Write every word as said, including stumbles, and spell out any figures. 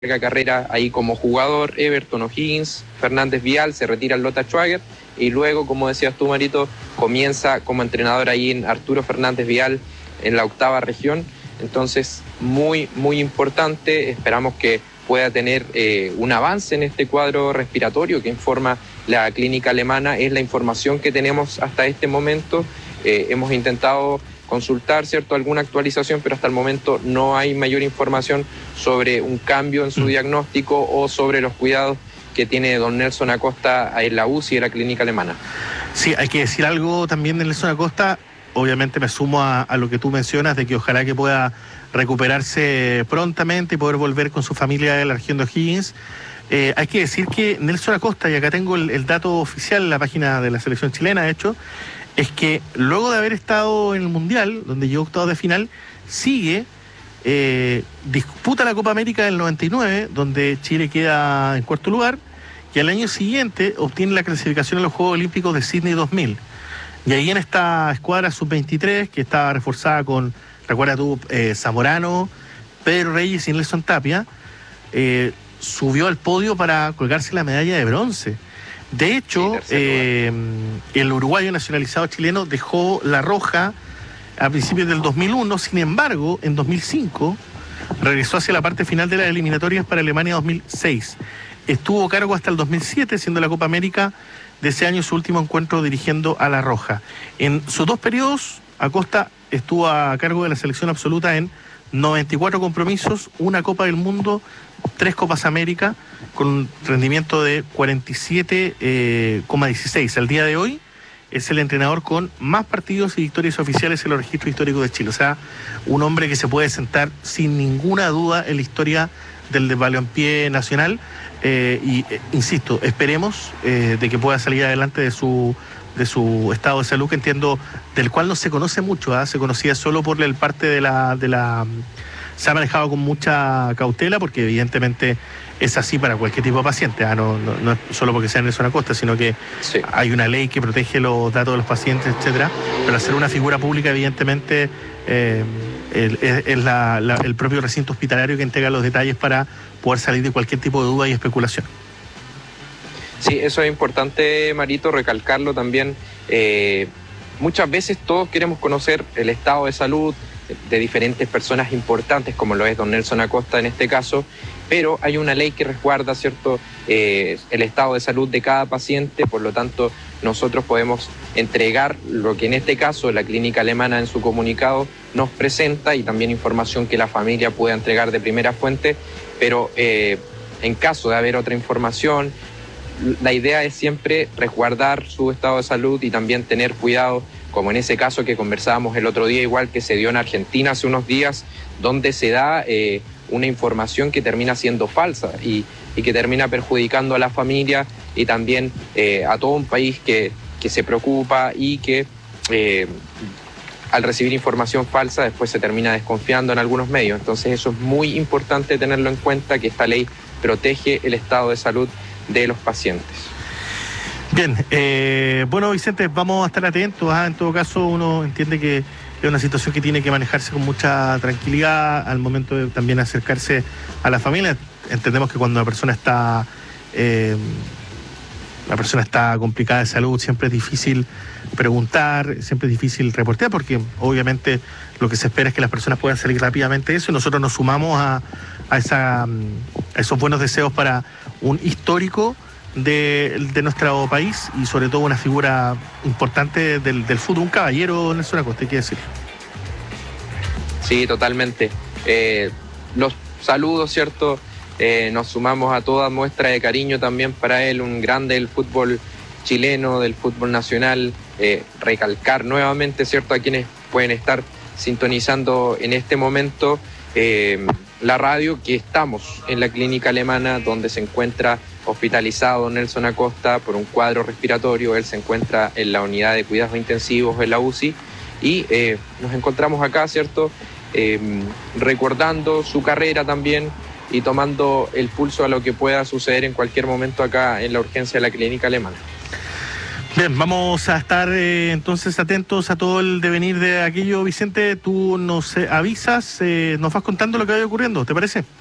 carrera ahí como jugador, Everton O'Higgins, Fernández Vial, se retira el Lota Schwager y luego, como decías tú, Marito, comienza como entrenador ahí en Arturo Fernández Vial en la octava región. Entonces, muy, muy importante. Esperamos que pueda tener eh, un avance en este cuadro respiratorio que informa la clínica alemana. Es la información que tenemos hasta este momento. Eh, hemos intentado consultar, ¿cierto?, alguna actualización, pero hasta el momento no hay mayor información sobre un cambio en su diagnóstico o sobre los cuidados que tiene don Nelson Acosta en la U C I de la clínica alemana. Sí, hay que decir algo también de Nelson Acosta. Obviamente me sumo a, a lo que tú mencionas, de que ojalá que pueda recuperarse prontamente y poder volver con su familia de la región de O'Higgins. Eh, hay que decir que Nelson Acosta, y acá tengo el, el dato oficial en la página de la selección chilena, de hecho, es que luego de haber estado en el Mundial, donde llegó octavos de final, sigue, eh, disputa la Copa América del noventa y nueve, donde Chile queda en cuarto lugar, y al año siguiente obtiene la clasificación a los Juegos Olímpicos de Sydney dos mil. Y ahí en esta escuadra sub veintitrés, que estaba reforzada con, recuerda tú, eh, Zamorano, Pedro Reyes y Nelson Tapia, eh, subió al podio para colgarse la medalla de bronce. De hecho, sí, eh, el uruguayo nacionalizado chileno dejó la roja a principios del dos mil uno, sin embargo, en dos mil cinco regresó hacia la parte final de las eliminatorias para Alemania dos mil seis. Estuvo a cargo hasta el dos mil siete, siendo la Copa América de ese año su último encuentro dirigiendo a la roja. En sus dos periodos, Acosta estuvo a cargo de la selección absoluta en noventa y cuatro compromisos, una Copa del Mundo, tres Copas América, con un rendimiento de cuarenta y siete coma dieciséis. Al día de hoy es el entrenador con más partidos y victorias oficiales en los registros históricos de Chile. O sea, un hombre que se puede sentar sin ninguna duda en la historia del balompié nacional. Eh, y eh, insisto, esperemos eh, de que pueda salir adelante de su de su estado de salud, que entiendo, del cual no se conoce mucho, ¿eh? Se conocía solo por el parte de la de la se ha manejado con mucha cautela, porque evidentemente es así para cualquier tipo de paciente, ¿eh? no, no, no es solo porque sea Nelson Acosta, sino que sí, hay una ley que protege los datos de los pacientes, etcétera. Pero al ser una figura pública, evidentemente eh, el, es, es la, la, el propio recinto hospitalario que entrega los detalles para poder salir de cualquier tipo de duda y especulación. Sí, eso es importante, Marito, recalcarlo también. Eh, muchas veces todos queremos conocer el estado de salud de diferentes personas importantes, como lo es don Nelson Acosta en este caso, pero hay una ley que resguarda, ¿cierto?, eh, el estado de salud de cada paciente. Por lo tanto, nosotros podemos entregar lo que en este caso la clínica alemana en su comunicado nos presenta, y también información que la familia pueda entregar de primera fuente, pero eh, en caso de haber otra información, la idea es siempre resguardar su estado de salud y también tener cuidado, como en ese caso que conversábamos el otro día, igual que se dio en Argentina hace unos días, donde se da eh, una información que termina siendo falsa y, y que termina perjudicando a la familia y también eh, a todo un país que, que se preocupa y que eh, al recibir información falsa después se termina desconfiando en algunos medios. Entonces eso es muy importante tenerlo en cuenta, que esta ley protege el estado de salud de los pacientes. Bien, eh, bueno, Vicente, vamos a estar atentos, ¿ah? En todo caso, uno entiende que es una situación que tiene que manejarse con mucha tranquilidad al momento de también acercarse a la familia. Entendemos que cuando una persona está eh, la persona está complicada de salud, siempre es difícil preguntar, siempre es difícil reportear, porque obviamente lo que se espera es que las personas puedan salir rápidamente de eso, y nosotros nos sumamos a, a, esa, a esos buenos deseos para un histórico de, de nuestro país, y sobre todo una figura importante del, del fútbol, un caballero, Nelson Acosta, hay que decir. Sí, totalmente. Eh, los saludos, ¿cierto? Eh, nos sumamos a toda muestra de cariño también para él, un grande del fútbol chileno, del fútbol nacional. Eh, recalcar nuevamente, ¿cierto?, a quienes pueden estar sintonizando en este momento eh, la radio, que estamos en la clínica alemana donde se encuentra hospitalizado Nelson Acosta por un cuadro respiratorio. Él se encuentra en la unidad de cuidados intensivos en la U C I y eh, nos encontramos acá, ¿cierto?, eh, recordando su carrera también y tomando el pulso a lo que pueda suceder en cualquier momento acá en la urgencia de la clínica alemana. Bien, vamos a estar eh, entonces atentos a todo el devenir de aquello. Vicente, tú nos eh, avisas, eh, nos vas contando lo que vaya ocurriendo, ¿te parece?